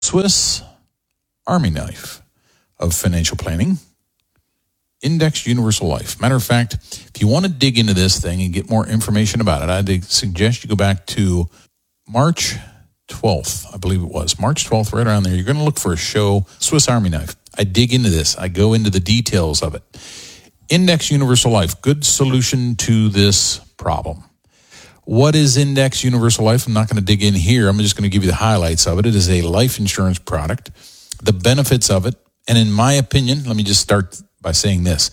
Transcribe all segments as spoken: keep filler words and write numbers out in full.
Swiss Army knife of financial planning, Indexed Universal Life. Matter of fact, if you want to dig into this thing and get more information about it, I'd suggest you go back to March twelfth, I believe it was. March twelfth, right around there. You're going to look for a show, Swiss Army knife. I dig into this. I go into the details of it. Indexed Universal Life, good solution to this problem. What is Indexed Universal Life? I'm not going to dig in here. I'm just going to give you the highlights of it. It is a life insurance product, the benefits of it, and in my opinion, let me just start by saying this.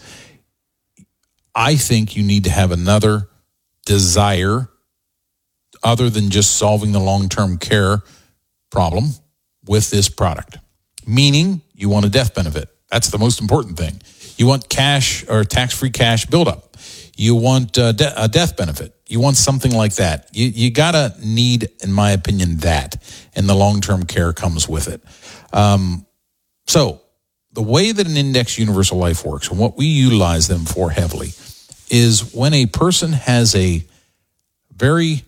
I think you need to have another desire other than just solving the long-term care problem with this product. Meaning, you want a death benefit. That's the most important thing. You want cash or tax-free cash buildup. You want a, de- a death benefit. You want something like that. You you gotta need, in my opinion, that, and the long-term care comes with it. Um, so the way that an Indexed Universal Life works, and what we utilize them for heavily, is when a person has a very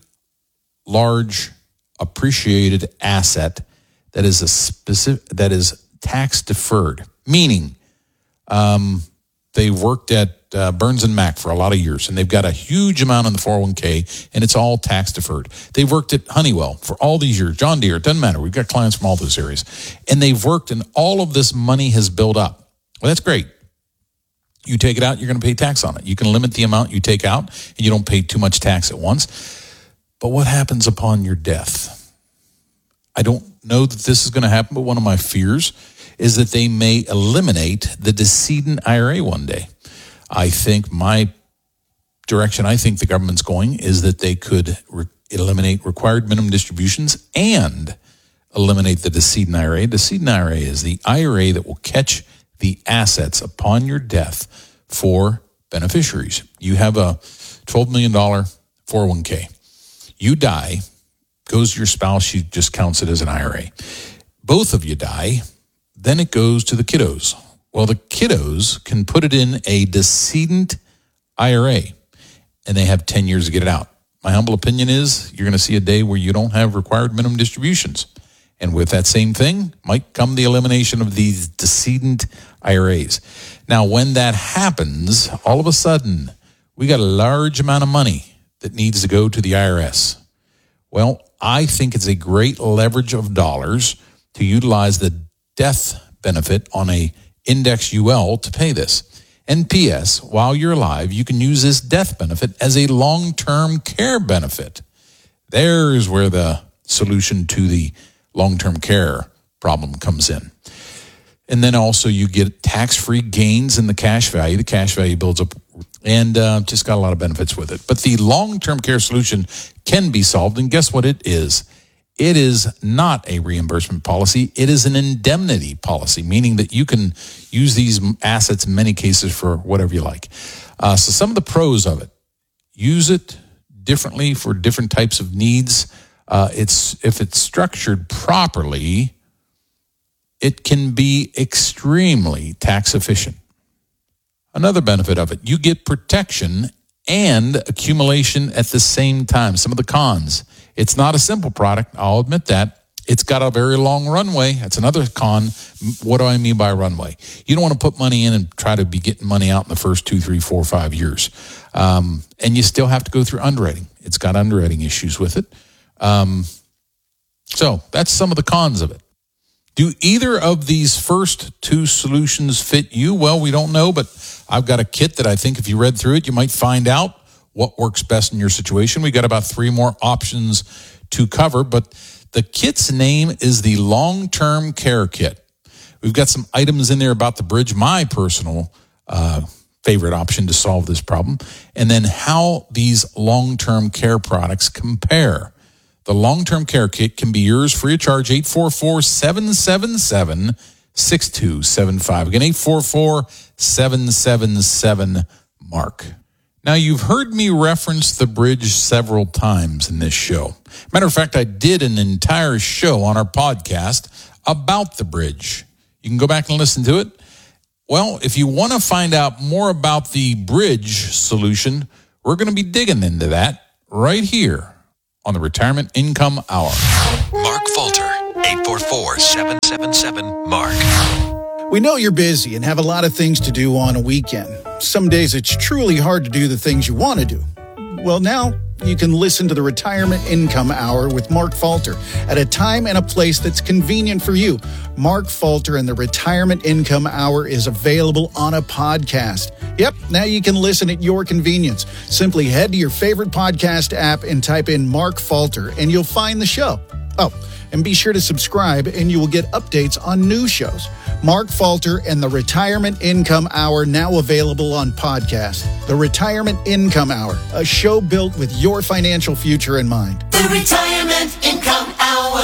large appreciated asset that is a specific that is tax deferred, meaning um, they worked at uh, Burns and Mac for a lot of years, and they've got a huge amount in the four oh one k, and it's all tax deferred. They've worked at Honeywell for all these years, John Deere, it doesn't matter. We've got clients from all those areas, and they've worked, and all of this money has built up. Well, that's great. You take it out, you're going to pay tax on it. You can limit the amount you take out, and you don't pay too much tax at once. But what happens upon your death? I don't know that this is going to happen, but one of my fears is that they may eliminate the decedent I R A one day. I think my direction, I think the government's going, is that they could re- eliminate required minimum distributions and eliminate the decedent I R A. Decedent I R A is the I R A that will catch the assets upon your death for beneficiaries. You have a twelve million dollars four oh one k. You die, goes to your spouse, she just counts it as an I R A. Both of you die, then it goes to the kiddos. Well, the kiddos can put it in a decedent I R A, and they have ten years to get it out. My humble opinion is you're going to see a day where you don't have required minimum distributions. And with that same thing might come the elimination of these decedent I R As. Now, when that happens, all of a sudden, we got a large amount of money that needs to go to the I R S. Well, I think it's a great leverage of dollars to utilize the death benefit on a Index U L to pay this. And P S, while you're alive, you can use this death benefit as a long-term care benefit. There's where the solution to the long-term care problem comes in. And then also you get tax-free gains in the cash value. The cash value builds up and uh, just got a lot of benefits with it. But the long-term care solution can be solved, and guess what it is? It is not a reimbursement policy. It is an indemnity policy, meaning that you can use these assets in many cases for whatever you like. Uh, so some of the pros of it, use it differently for different types of needs. Uh, it's if it's structured properly, it can be extremely tax efficient. Another benefit of it, you get protection and accumulation at the same time. Some of the cons, it's not a simple product, I'll admit that. It's got a very long runway. That's another con. What do I mean by runway? You don't want to put money in and try to be getting money out in the first two, three, four, five years. Um, and you still have to go through underwriting. It's got underwriting issues with it. Um, so that's some of the cons of it. Do either of these first two solutions fit you? Well, we don't know, but I've got a kit that I think if you read through it, you might find out what works best in your situation. We got about three more options to cover, but the kit's name is the Long-Term Care Kit. We've got some items in there about the bridge, my personal uh, favorite option to solve this problem, and then how these long-term care products compare. The Long-Term Care Kit can be yours free of charge, eight four four, seven seven seven, six two seven five. Again, eight four four, seven seven seven, MARK. Now, you've heard me reference the bridge several times in this show. Matter of fact, I did an entire show on our podcast about the bridge. You can go back and listen to it. Well, if you want to find out more about the bridge solution, we're going to be digging into that right here on the Retirement Income Hour. Mark Falter, eight four four, seven seven seven, mark. We know you're busy and have a lot of things to do on a weekend. Some days it's truly hard to do the things you want to do. Well, now you can listen to the Retirement Income Hour with Mark Falter at a time and a place that's convenient for you. Mark Falter and the Retirement Income Hour is available on a podcast. Yep, now you can listen at your convenience. Simply head to your favorite podcast app and type in Mark Falter and you'll find the show. Oh, and be sure to subscribe and you will get updates on new shows. Mark Falter and the Retirement Income Hour, now available on podcast. The Retirement Income Hour, a show built with your financial future in mind. The Retirement Income Hour.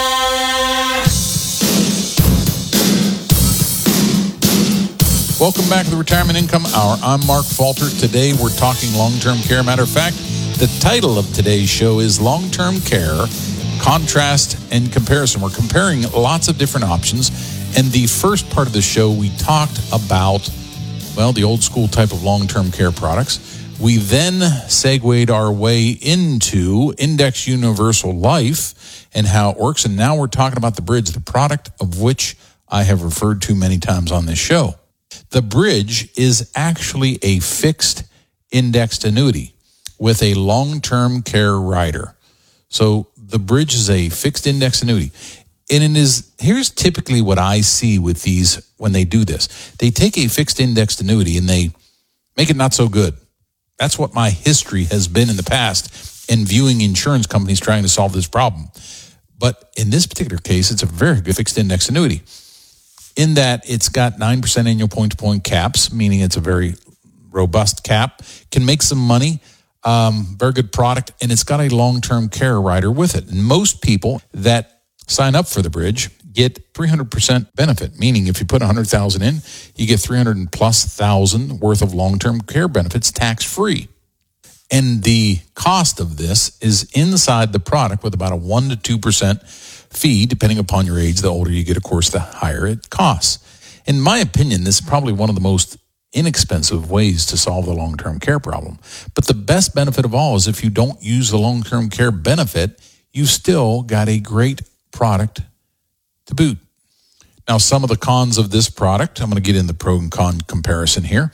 Welcome back to the Retirement Income Hour. I'm Mark Falter. Today we're talking long-term care. Matter of fact, the title of today's show is Long-Term Care, Contrast and Comparison. We're comparing lots of different options. And the first part of the show, we talked about, well, the old school type of long-term care products. We then segued our way into Index Universal Life and how it works. And now we're talking about the Bridge, the product of which I have referred to many times on this show. The Bridge is actually a fixed indexed annuity with a long-term care rider. So the Bridge is a fixed index annuity. And it is, here's typically what I see with these when they do this. They take a fixed indexed annuity and they make it not so good. That's what my history has been in the past in viewing insurance companies trying to solve this problem. But in this particular case, it's a very good fixed index annuity in that it's got nine percent annual point-to-point caps, meaning it's a very robust cap, can make some money. Um, very good product, and it's got a long-term care rider with it. And most people that sign up for the Bridge get three hundred percent benefit, meaning if you put one hundred thousand dollars in, you get three hundred plus thousand worth of long-term care benefits tax-free. And the cost of this is inside the product with about a one to two percent fee, depending upon your age. The older you get, of course, the higher it costs. In my opinion, this is probably one of the most inexpensive ways to solve the long-term care problem. But the best benefit of all is if you don't use the long-term care benefit, you still got a great product to boot. Now, some of the cons of this product, I'm going to get in the pro and con comparison here,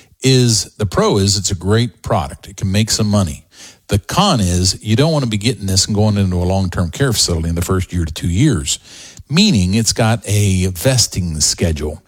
is the pro is it's a great product. It can make some money. The con is you don't want to be getting this and going into a long-term care facility in the first year to two years, meaning it's got a vesting schedule.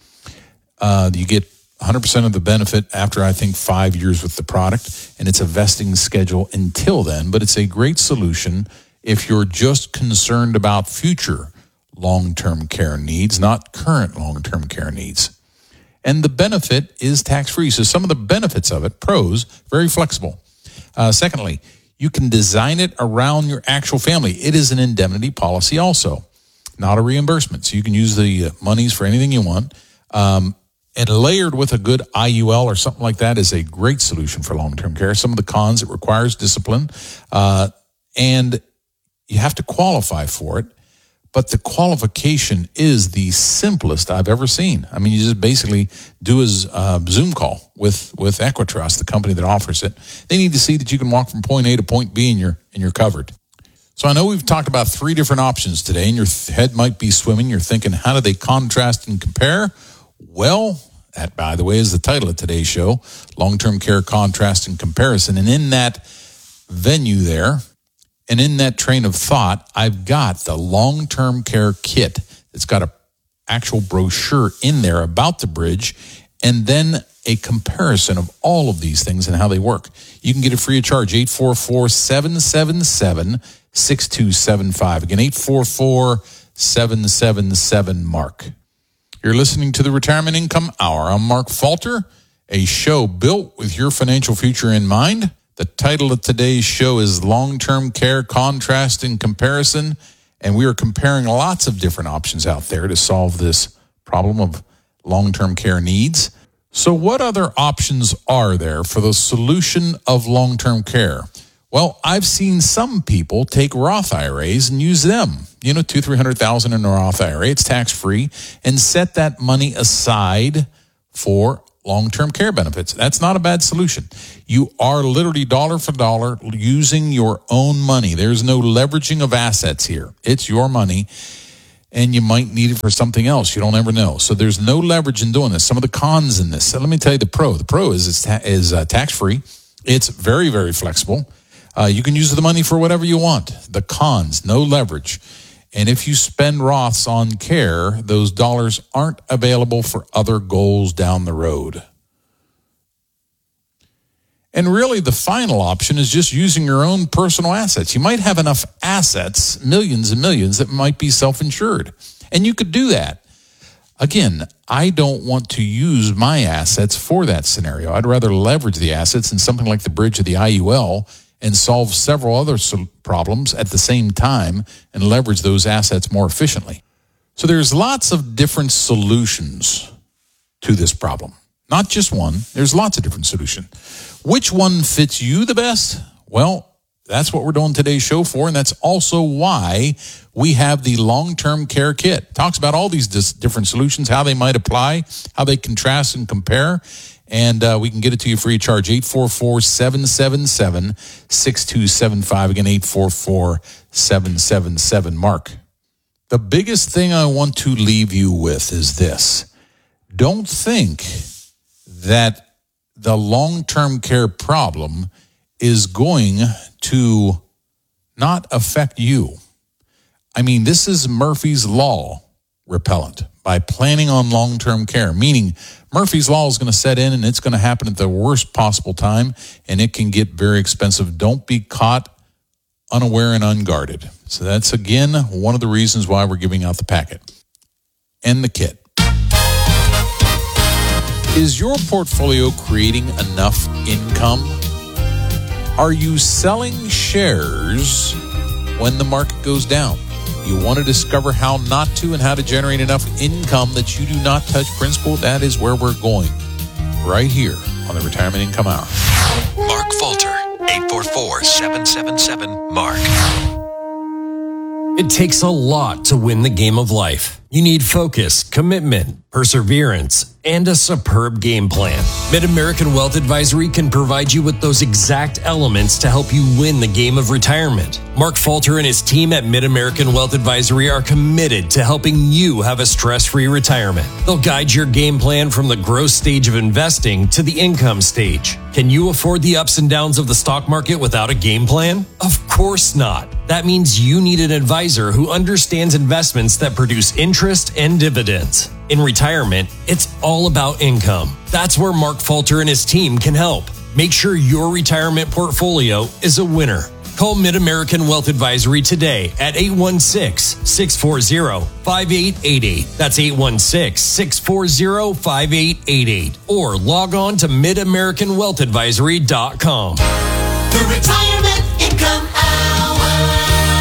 Uh, you get one hundred percent of the benefit after, I think, five years with the product, and it's a vesting schedule until then, but it's a great solution if you're just concerned about future long-term care needs, not current long-term care needs. And the benefit is tax-free. So some of the benefits of it, pros, very flexible. Uh, secondly, you can design it around your actual family. It is an indemnity policy also, not a reimbursement. So you can use the monies for anything you want. Um, and layered with a good I U L or something like that is a great solution for long-term care. Some of the cons, it requires discipline. Uh, and you have to qualify for it, but the qualification is the simplest I've ever seen. I mean, you just basically do a uh, Zoom call with, with Equitrust, the company that offers it. They need to see that you can walk from point A to point B and you're, and you're covered. So I know we've talked about three different options today, and your head might be swimming. You're thinking, how do they contrast and compare? Well, that, by the way, is the title of today's show, Long-Term Care Contrast and Comparison. And in that venue there, and in that train of thought, I've got the long-term care kit. It's got an actual brochure in there about the Bridge, and then a comparison of all of these things and how they work. You can get it free of charge, eight four four, seven seven seven, six two seven five. Again, eight four four, seven seven seven, Mark. You're listening to the Retirement Income Hour. I'm Mark Falter, a show built with your financial future in mind. The title of today's show is Long-Term Care, Contrast and Comparison, and we are comparing lots of different options out there to solve this problem of long-term care needs. So what other options are there for the solution of long-term care? Well, I've seen some people take Roth I R As and use them. You know, two, three hundred thousand in a Roth I R A, it's tax-free, and set that money aside for long-term care benefits. That's not a bad solution. You are literally dollar for dollar using your own money. There's no leveraging of assets here. It's your money. and you might need it for something else. You don't ever know. So there's no leverage in doing this. Some of the cons in this. So let me tell you the pro. The pro is it's ta- is uh, tax-free. It's very, very flexible. Uh, you can use the money for whatever you want. The cons, no leverage. And if you spend Roths on care, those dollars aren't available for other goals down the road. And really, the final option is just using your own personal assets. You might have enough assets, millions and millions, that might be self-insured. And you could do that. Again, I don't want to use my assets for that scenario. I'd rather leverage the assets in something like the bridge of the I U L and solve several other problems at the same time and leverage those assets more efficiently. So there's lots of different solutions to this problem. Not just one. There's lots of different solutions. Which one fits you the best? Well, that's what we're doing today's show for, and that's also why we have the long-term care kit. It talks about all these dis- different solutions, how they might apply, how they contrast and compare, and uh, we can get it to you free of charge. eight four four, seven seven seven, six two seven five. Again, eight four four, seven seven seven, Mark. The biggest thing I want to leave you with is this. Don't think that the long-term care problem is going to not affect you. I mean, this is Murphy's Law repellent by planning on long-term care, meaning Murphy's Law is going to set in and it's going to happen at the worst possible time, and it can get very expensive. Don't be caught unaware and unguarded. So that's, again, one of the reasons why we're giving out the packet and the kit. Is your portfolio creating enough income? Are you selling shares when the market goes down? You want to discover how not to and how to generate enough income that you do not touch principal? That is where we're going, right here on the Retirement Income Hour. Mark Falter, eight four four, seven seven seven, MARK. It takes a lot to win the game of life. You need focus, commitment, perseverance, and a superb game plan. Mid-American Wealth Advisory can provide you with those exact elements to help you win the game of retirement. Mark Falter and his team at Mid-American Wealth Advisory are committed to helping you have a stress-free retirement. They'll guide your game plan from the growth stage of investing to the income stage. Can you afford the ups and downs of the stock market without a game plan? Of course not. That means you need an advisor who understands investments that produce interest and dividends. In retirement, it's all about income. That's where Mark Falter and his team can help. Make sure your retirement portfolio is a winner. Call Mid-American Wealth Advisory today at eight one six, six four zero, five eight eight eight. That's eight one six, six four zero, five eight eight eight. Or log on to mid american wealth advisory dot com. The Retirement Income Hour.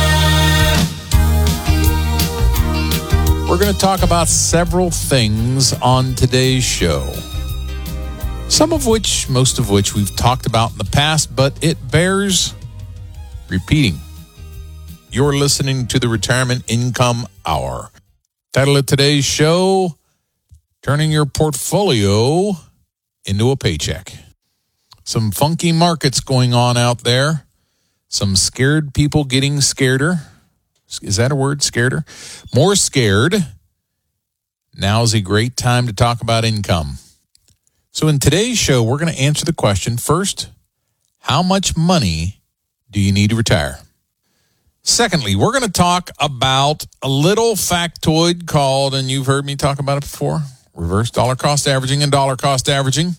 We're going to talk about several things on today's show. Some of which, most of which we've talked about in the past, but it bears repeating. You're listening to the Retirement Income Hour. Title of today's show, Turning Your Portfolio into a Paycheck. Some funky markets going on out there. Some scared people getting scareder. Is that a word, scareder? More scared. Now's a great time to talk about income. So in today's show, we're going to answer the question, first, how much money do you need to retire? Secondly, we're going to talk about a little factoid called, and you've heard me talk about it before, reverse dollar cost averaging and dollar cost averaging.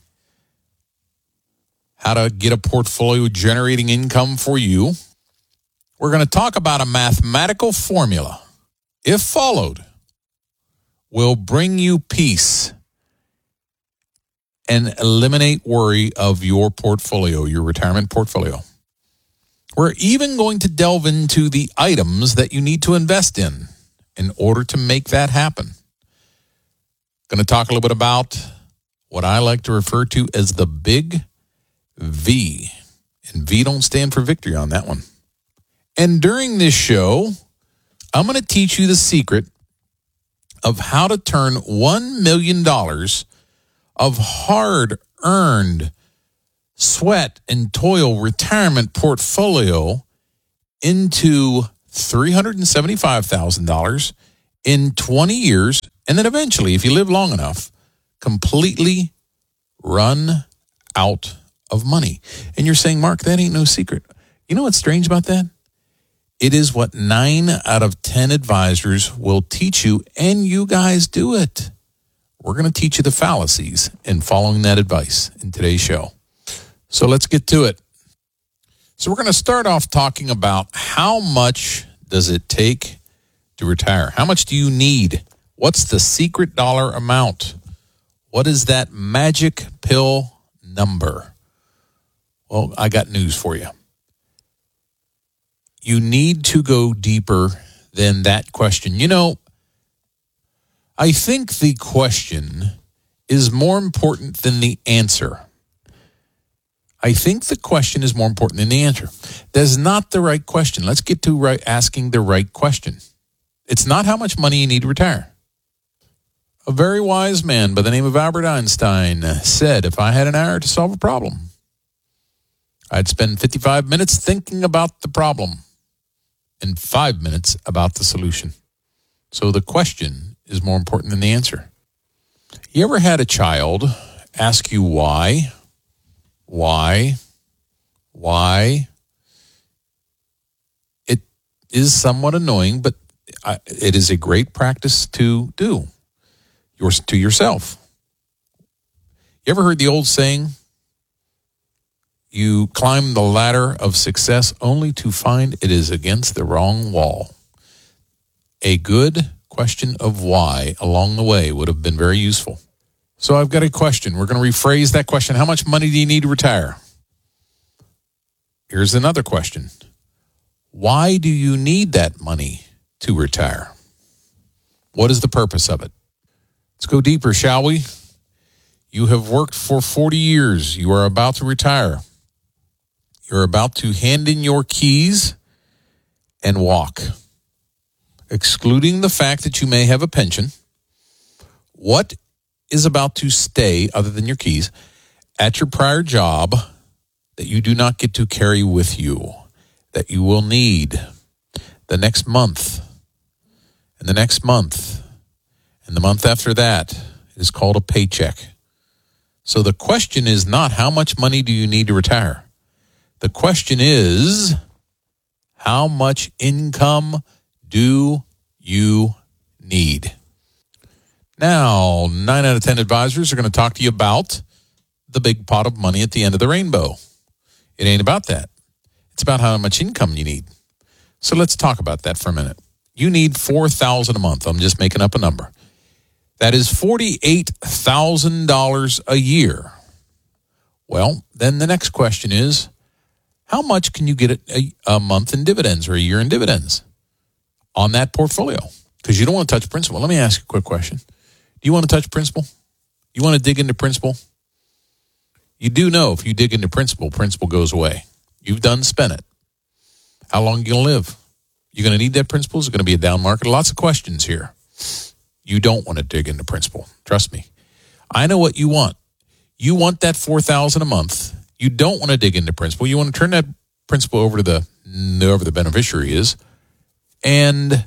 How to get a portfolio generating income for you. We're going to talk about a mathematical formula, if followed, will bring you peace and eliminate worry of your portfolio, your retirement portfolio. We're even going to delve into the items that you need to invest in in order to make that happen. Going to talk a little bit about what I like to refer to as the big V. And V don't stand for victory on that one. And during this show, I'm going to teach you the secret of how to turn one million dollars of hard-earned sweat and toil retirement portfolio into three hundred seventy-five thousand dollars in twenty years, and then eventually, if you live long enough, completely run out of money. And you're saying, Mark, that ain't no secret. You know what's strange about that? It is what nine out of ten advisors will teach you, and you guys do it. We're going to teach you the fallacies in following that advice in today's show. So let's get to it. So we're going to start off talking about how much does it take to retire? How much do you need? What's the secret dollar amount? What is that magic pill number? Well, I got news for you. You need to go deeper than that question. You know, I think the question is more important than the answer. I think the question is more important than the answer. That's not the right question. Let's get to right, asking the right question. It's not how much money you need to retire. A very wise man by the name of Albert Einstein said, if I had an hour to solve a problem, I'd spend fifty-five minutes thinking about the problem and five minutes about the solution. So the question is more important than the answer. You ever had a child ask you why? Why? Why? It is somewhat annoying, but it is a great practice to do yours to yourself. You ever heard the old saying, you climb the ladder of success only to find it is against the wrong wall? A good question of why along the way would have been very useful. So I've got a question. We're going to rephrase that question. How much money do you need to retire? Here's another question. Why do you need that money to retire? What is the purpose of it? Let's go deeper, shall we? You have worked for forty years. You are about to retire. You're about to hand in your keys and walk. Excluding the fact that you may have a pension, what is about to stay, other than your keys, at your prior job that you do not get to carry with you, that you will need the next month, and the next month, and the month after that? It is called a paycheck. So the question is not how much money do you need to retire? The question is, how much income do you need? Now, nine out of ten advisors are going to talk to you about the big pot of money at the end of the rainbow. It ain't about that. It's about how much income you need. So let's talk about that for a minute. You need four thousand dollars a month. I'm just making up a number. That is forty-eight thousand dollars a year. Well, then the next question is, how much can you get a, a month in dividends or a year in dividends on that portfolio? Because you don't want to touch principal. Let me ask you a quick question. Do you want to touch principal? You want to dig into principal? You do know if you dig into principal, principal goes away. You've done spent it. How long are you going to live? You're going to need that principal? Is it going to be a down market? Lots of questions here. You don't want to dig into principal. Trust me. I know what you want. You want that four thousand dollars a month. You don't want to dig into principal. You want to turn that principal over to the whoever the beneficiary is, and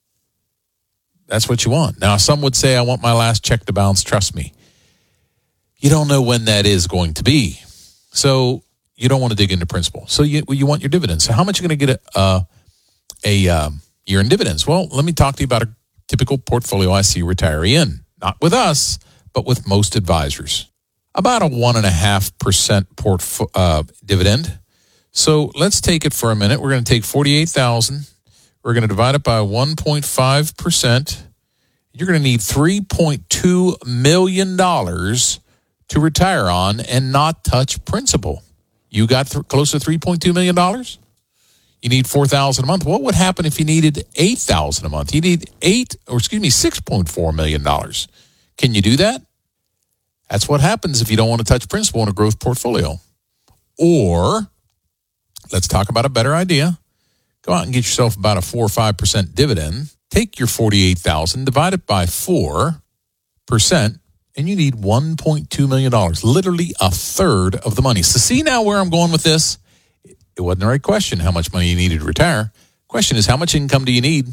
that's what you want. Now, some would say, I want my last check to bounce. Trust me. You don't know when that is going to be. So you don't want to dig into principal. So you you want your dividends. So how much are you going to get a, uh, a um, year in dividends? Well, let me talk to you about a typical portfolio I see a retiree in. Not with us, but with most advisors. About a one point five percent portf- uh, dividend. So let's take it for a minute. We're going to take forty-eight thousand dollars. We're going to divide it by one point five percent. You're going to need three point two million dollars to retire on and not touch principal. You got th- close to three point two million dollars? You need four thousand dollars a month. What would happen if you needed eight thousand dollars a month? You need eight, or excuse me, six point four million dollars. Can you do that? That's what happens if you don't want to touch principal in a growth portfolio. Or, let's talk about a better idea. Go out and get yourself about a four or five percent dividend. Take your forty-eight thousand dollars, divide it by four percent, and you need one point two million dollars, literally a third of the money. So see now where I'm going with this? It wasn't the right question, how much money you needed to retire. Question is, how much income do you need?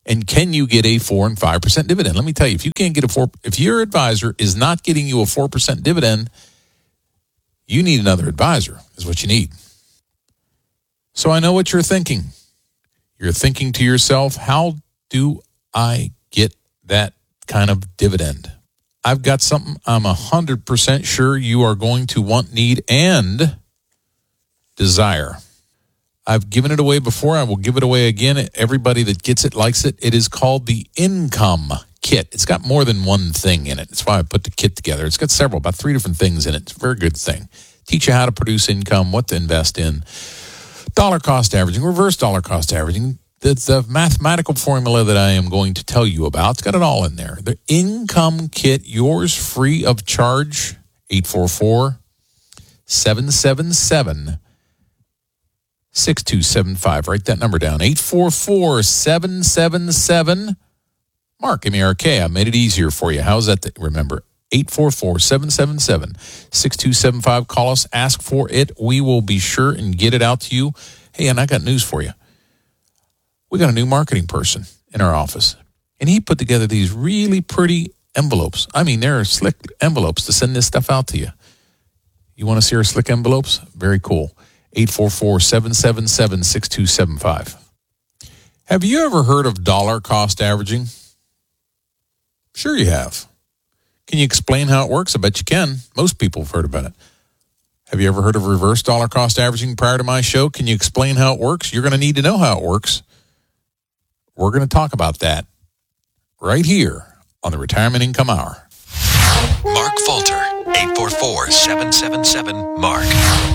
And can you get a four and five percent dividend? Let me tell you, if you can't get a four, if your advisor is not getting you a four percent dividend, you need another advisor, is what you need. So I know what you're thinking. You're thinking to yourself, how do I get that kind of dividend? I've got something I'm one hundred percent sure you are going to want, need, and desire. I've given it away before. I will give it away again. Everybody that gets it likes it. It is called the Income Kit. It's got more than one thing in it. That's why I put the kit together. It's got several, about three different things in it. It's a very good thing. Teach you how to produce income, what to invest in, dollar cost averaging, reverse dollar cost averaging. The, the mathematical formula that I am going to tell you about, it's got it all in there. The Income Kit, yours free of charge, eight four four, seven seven seven, six two seven five. Write that number down, eight four four, seven seven seven, Mark, M A R K. I made it easier for you. How's that? To remember, eight four four, seven seven seven, six two seven five. Call us, ask for it. We will be sure and get it out to you. Hey, and I got news for you. We got a new marketing person in our office, and he put together these really pretty envelopes. I mean, they're slick envelopes to send this stuff out to you. You want to see our slick envelopes? Very cool. eight four four, seven seven seven, six two seven five. Have you ever heard of dollar cost averaging? Sure you have. Can you explain how it works? I bet you can. Most people have heard about it. Have you ever heard of reverse dollar cost averaging prior to my show? Can you explain how it works? You're going to need to know how it works. We're going to talk about that right here on the Retirement Income Hour. Mark Falter, eight four four, seven seven seven, MARK.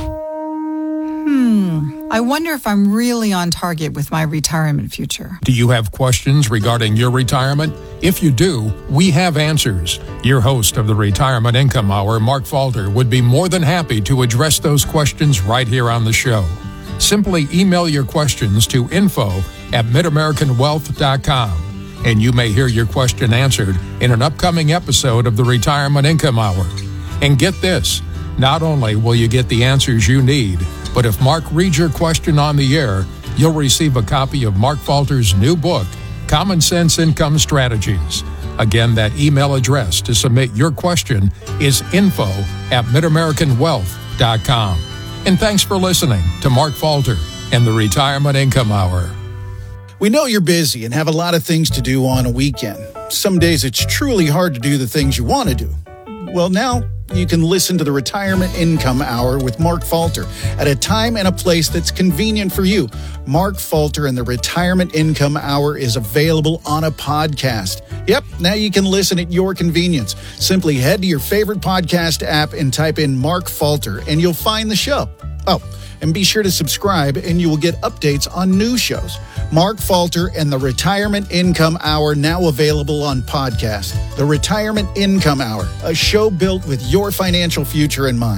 Hmm. I wonder if I'm really on target with my retirement future. Do you have questions regarding your retirement? If you do, we have answers. Your host of the Retirement Income Hour, Mark Falter, would be more than happy to address those questions right here on the show. Simply email your questions to info at mid american wealth dot com, and you may hear your question answered in an upcoming episode of the Retirement Income Hour. And get this, not only will you get the answers you need, but if Mark reads your question on the air, you'll receive a copy of Mark Falter's new book, Common Sense Income Strategies. Again, that email address to submit your question is info at mid american wealth dot com. And thanks for listening to Mark Falter and the Retirement Income Hour. We know you're busy and have a lot of things to do on a weekend. Some days it's truly hard to do the things you want to do. Well, now you can listen to the Retirement Income Hour with Mark Falter at a time and a place that's convenient for you. Mark Falter and the Retirement Income Hour is available on a podcast. Yep, now you can listen at your convenience. Simply head to your favorite podcast app and type in Mark Falter, and you'll find the show. Oh, and be sure to subscribe, and you will get updates on new shows. Mark Falter and the Retirement Income Hour, now available on podcast. The Retirement Income Hour, a show built with your financial future in mind.